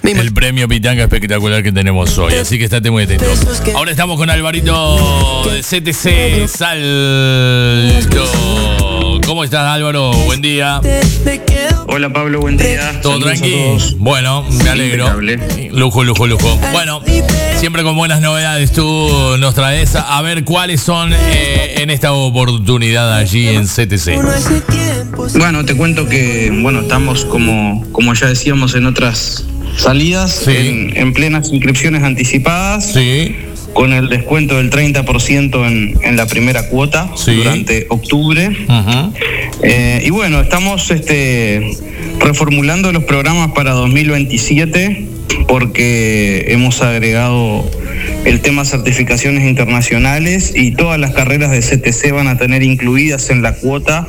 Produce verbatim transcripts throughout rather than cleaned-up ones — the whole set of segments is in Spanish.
el premio Pitanga espectacular que tenemos hoy. Así que estate muy atento. Ahora estamos con Alvarito de C T C Salto. ¿Cómo estás, Álvaro? Buen día. Hola, Pablo, buen día. ¿Todo tranquilo? Bueno, me alegro. Impecable. Lujo, lujo, lujo. Bueno, siempre con buenas novedades tú nos traes. A ver cuáles son eh, en esta oportunidad allí en C T C. Bueno, te cuento que, bueno, estamos como, como ya decíamos en otras salidas, sí. en, en plenas inscripciones anticipadas. Sí. Con el descuento del treinta por ciento en, en la primera cuota, sí. durante octubre. Uh-huh. Eh, y bueno, estamos este, reformulando los programas para dos mil veintisiete porque hemos agregado el tema certificaciones internacionales y todas las carreras de C T C van a tener incluidas en la cuota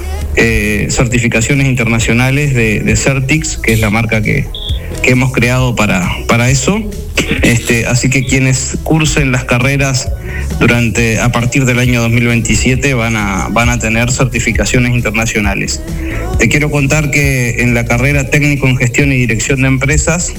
eh, certificaciones internacionales de, de Certix, que es la marca que, que hemos creado para, para eso. Este, así que quienes cursen las carreras durante a partir del año dos mil veintisiete van a van a tener certificaciones internacionales. Te quiero contar que en la carrera técnico en gestión y dirección de empresas,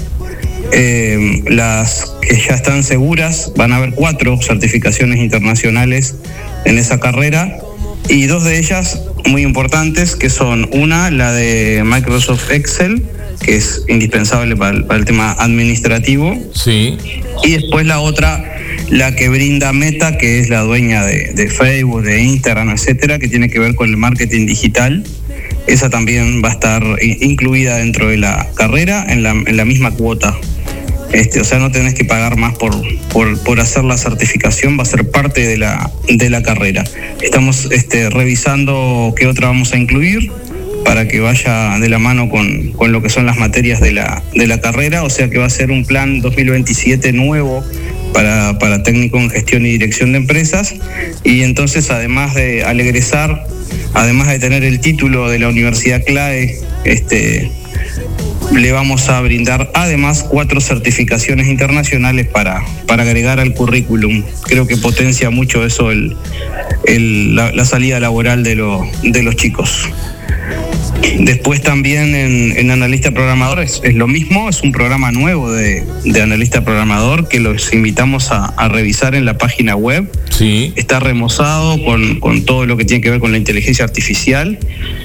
eh, las que ya están seguras, van a haber cuatro certificaciones internacionales en esa carrera y dos de ellas muy importantes, que son una, la de Microsoft Excel, que es indispensable para el, para el tema administrativo. Sí. Y después la otra, la que brinda Meta, que es la dueña de, de Facebook, de Instagram, etcétera, que tiene que ver con el marketing digital. Esa también va a estar incluida dentro de la carrera en la, en la misma cuota. Este, o sea, no tenés que pagar más por, por, por hacer la certificación, va a ser parte de la, de la carrera. Estamos este, revisando qué otra vamos a incluir para que vaya de la mano con, con lo que son las materias de la, de la carrera, o sea que va a ser un plan dos mil veintisiete nuevo para, para técnico en gestión y dirección de empresas, y entonces además de, al egresar, además de tener el título de la Universidad CLAE, este, le vamos a brindar además cuatro certificaciones internacionales para, para agregar al currículum. Creo que potencia mucho eso el, el, la, la salida laboral de, lo, de los chicos. Después también en, en analista programador es, es lo mismo, es un programa nuevo de, de analista programador que los invitamos a, a revisar en la página web. Sí. Está remozado con, con todo lo que tiene que ver con la inteligencia artificial.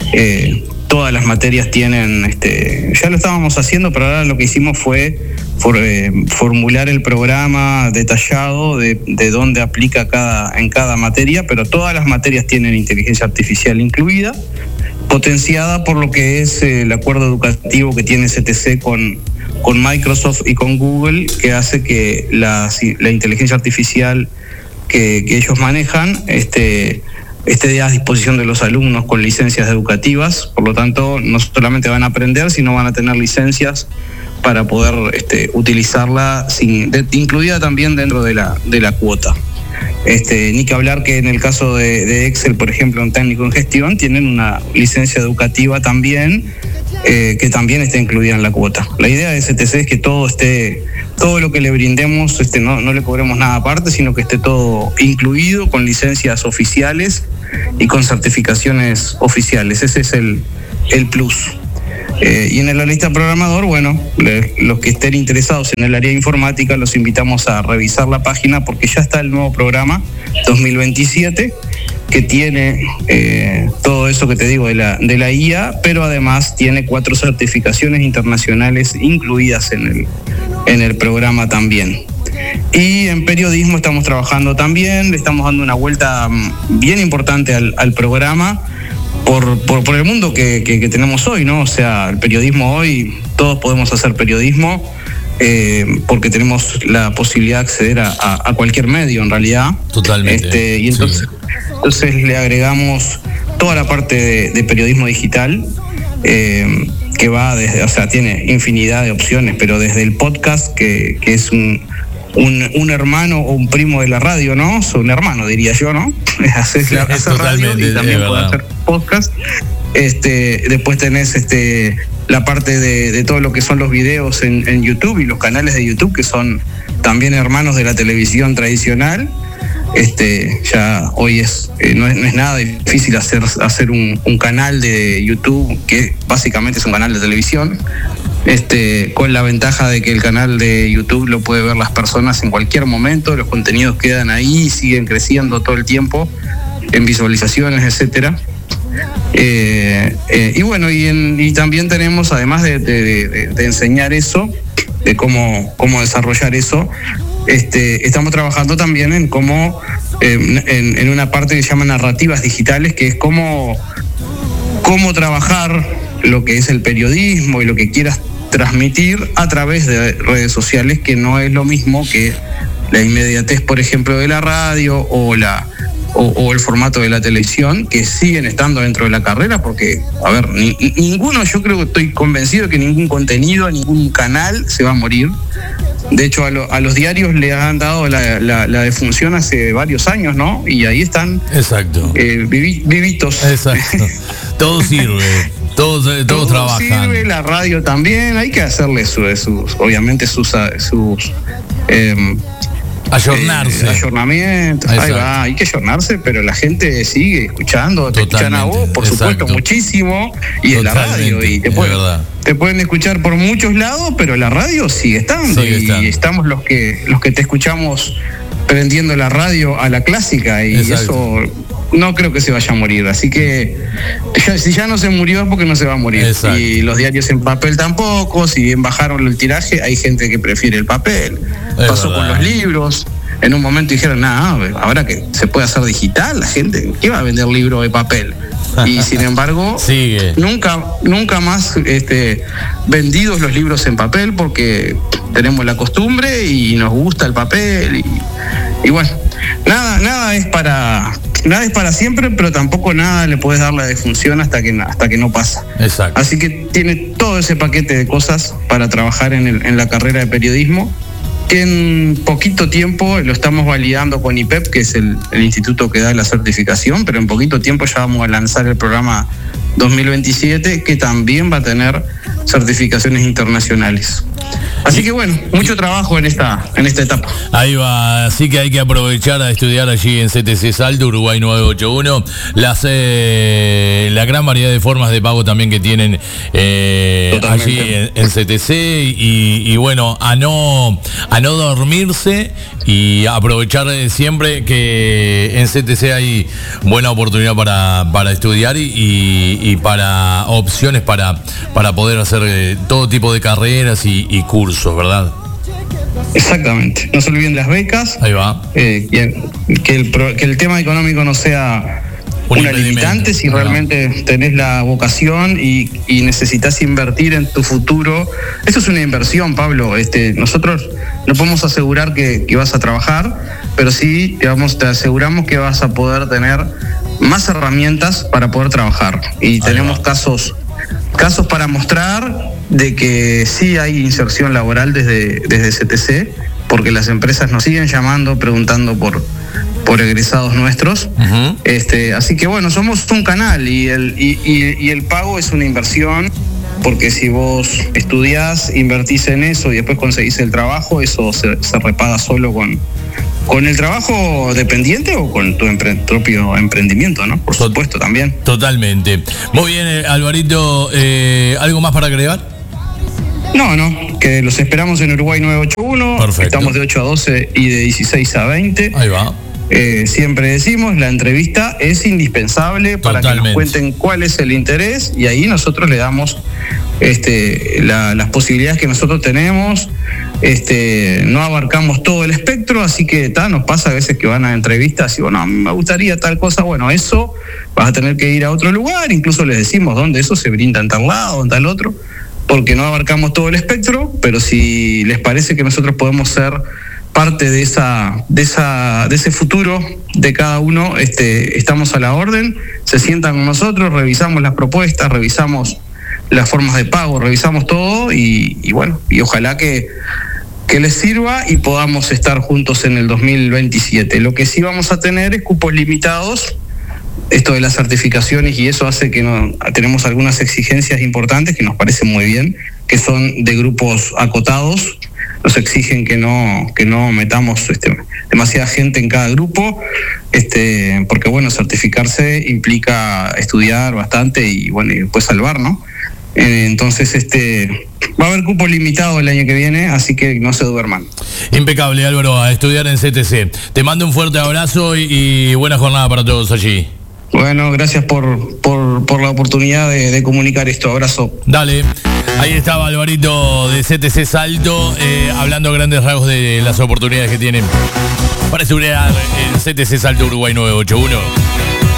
Eh, todas las materias tienen, este, ya lo estábamos haciendo, pero ahora lo que hicimos fue for, eh, formular el programa detallado de, de dónde aplica cada, en cada materia, pero todas las materias tienen inteligencia artificial incluida, potenciada por lo que es el acuerdo educativo que tiene C T C con, con Microsoft y con Google, que hace que la, la inteligencia artificial que, que ellos manejan este, esté a disposición de los alumnos con licencias educativas. Por lo tanto, no solamente van a aprender, sino van a tener licencias para poder este, utilizarla, sin, de, incluida también dentro de la, de la cuota. Este, ni que hablar que en el caso de, de Excel, por ejemplo, en técnico en gestión, tienen una licencia educativa también, eh, que también está incluida en la cuota. La idea de C T C es que todo esté, todo lo que le brindemos, este, no, no le cobremos nada aparte, sino que esté todo incluido con licencias oficiales y con certificaciones oficiales. Ese es el, el plus. Eh, y en el analista programador, bueno, le, los que estén interesados en el área de informática, los invitamos a revisar la página porque ya está el nuevo programa dos mil veintisiete que tiene eh, todo eso que te digo de la, de la I A, pero además tiene cuatro certificaciones internacionales incluidas en el, en el programa también. Y en periodismo estamos trabajando también, le estamos dando una vuelta bien importante al, al programa, Por, por, por el mundo que, que, que tenemos hoy, ¿no? O sea, el periodismo hoy, todos podemos hacer periodismo eh, porque tenemos la posibilidad de acceder a, a, a cualquier medio, en realidad. Totalmente. Este, y entonces, sí. entonces le agregamos toda la parte de, de periodismo digital, eh, que va desde, o sea, tiene infinidad de opciones, pero desde el podcast, que, que es un... Un, un hermano o un primo de la radio, ¿no? O un hermano, diría yo, ¿no? Hacer sí, radio y también puede hacer podcast. Este, después tenés este, la parte de, de todo lo que son los videos en, en YouTube y los canales de YouTube, que son también hermanos de la televisión tradicional. Este, ya hoy es, eh, no es no es nada difícil hacer, hacer un, un canal de YouTube que básicamente es un canal de televisión. este, con la ventaja de que el canal de YouTube lo puede ver las personas en cualquier momento, los contenidos quedan ahí, siguen creciendo todo el tiempo en visualizaciones, etcétera. Eh, eh, y bueno, y, en, y también tenemos, además de, de, de, de enseñar eso, de cómo, cómo desarrollar eso, este, estamos trabajando también en cómo, eh, en, en una parte que se llama narrativas digitales, que es cómo, cómo trabajar lo que es el periodismo y lo que quieras transmitir a través de redes sociales, que no es lo mismo que la inmediatez, por ejemplo, de la radio o la O, o el formato de la televisión, que siguen estando dentro de la carrera, porque, a ver, ni, ninguno, yo creo que estoy convencido de que ningún contenido, ningún canal se va a morir. De hecho, a, lo, a los diarios le han dado la, la, la defunción hace varios años, ¿no? Y ahí están. Exacto. Eh, vivi, vivitos. Exacto. Todo sirve. Todos, todos todo trabajan. Sirve, la radio también. Hay que hacerle su, sus, obviamente, sus, sus eh, ayornarse. Eh, ayornamientos, ahí va, hay que ayornarse, pero la gente sigue escuchando, te escuchan a vos, por exacto. supuesto, muchísimo, y en la radio, y te pueden, te pueden escuchar por muchos lados, pero la radio sigue estando, sigue y estando. estamos los que, los que te escuchamos prendiendo la radio a la clásica, y exacto. eso no creo que se vaya a morir, así que ya, si ya no se murió es porque no se va a morir. Exacto. Y los diarios en papel tampoco, si bien bajaron el tiraje, hay gente que prefiere el papel. Es Pasó verdad. Con los libros, en un momento dijeron, nada, ahora que se puede hacer digital, la gente, ¿qué va a vender libro de papel? Y sin embargo, Sigue. nunca nunca más este, vendidos los libros en papel, porque tenemos la costumbre y nos gusta el papel, y, y bueno, nada, nada es para... Nada es para siempre, pero tampoco nada le puedes dar la defunción hasta que, hasta que no pasa. Exacto. Así que tiene todo ese paquete de cosas para trabajar en, el, en la carrera de periodismo, que en poquito tiempo lo estamos validando con I P E P, que es el, el instituto que da la certificación, pero en poquito tiempo ya vamos a lanzar el programa dos mil veintisiete, que también va a tener certificaciones internacionales. Así que bueno, mucho trabajo en esta en esta etapa. Ahí va, así que hay que aprovechar a estudiar allí en C T C Salto, Uruguay nueve ocho uno, las, eh, la gran variedad de formas de pago también que tienen eh, allí en, en C T C, y, y bueno, a no, a no dormirse y aprovechar siempre que en C T C hay buena oportunidad para, para estudiar y, y, y para opciones para, para poder hacer eh, todo tipo de carreras y, y cursos, ¿verdad? Exactamente. No se olviden las becas. Ahí va. Eh, que, que, el, que el tema económico no sea Un una limitante si realmente tenés la vocación y, y necesitas invertir en tu futuro. Eso es una inversión, Pablo. Este, nosotros no podemos asegurar que, que vas a trabajar, pero sí digamos, te aseguramos que vas a poder tener más herramientas para poder trabajar. Y Ahí tenemos va. casos casos para mostrar de que sí hay inserción laboral desde, desde C T C, porque las empresas nos siguen llamando, preguntando por, por egresados nuestros. Uh-huh. Este, así que bueno, somos un canal y el, y, y, y el pago es una inversión, porque si vos estudiás, invertís en eso y después conseguís el trabajo, eso se, se repaga solo con, con el trabajo dependiente o con tu empre- propio emprendimiento, ¿no? Por supuesto, también. Totalmente. Muy bien, eh, Alvarito, eh, ¿algo más para agregar? No, no, que los esperamos en Uruguay nueve ocho uno. Perfecto. Estamos de ocho a doce y de dieciséis a veinte. Ahí va. Eh, siempre decimos, la entrevista es indispensable para Totalmente. que nos cuenten cuál es el interés, y ahí nosotros le damos este, la, las posibilidades que nosotros tenemos. Este, no abarcamos todo el espectro, así que ta, nos pasa a veces que van a entrevistas y bueno, me gustaría tal cosa, bueno, eso vas a tener que ir a otro lugar, incluso les decimos dónde eso se brinda en tal lado, en tal otro, porque no abarcamos todo el espectro, pero si les parece que nosotros podemos ser parte de esa, de esa, de ese futuro de cada uno, este, estamos a la orden, se sientan con nosotros, revisamos las propuestas, revisamos las formas de pago, revisamos todo y, y bueno, y ojalá que, que les sirva y podamos estar juntos en el dos mil veintisiete. Lo que sí vamos a tener es cupos limitados, esto de las certificaciones, y eso hace que no, tenemos algunas exigencias importantes que nos parecen muy bien, que son de grupos acotados. Nos exigen que no que no metamos este, demasiada gente en cada grupo, este, porque bueno, certificarse implica estudiar bastante y bueno, y después salvar, ¿no? Eh, entonces, este va a haber cupo limitado el año que viene, así que no se duerman. Impecable, Álvaro, a estudiar en C T C. Te mando un fuerte abrazo y, y buena jornada para todos allí. Bueno, gracias por, por, por la oportunidad de, de comunicar esto. Abrazo. Dale. Ahí estaba Alvarito de C T C Salto, eh, hablando a grandes rasgos de las oportunidades que tienen para estudiar en C T C Salto Uruguay nueve ocho uno.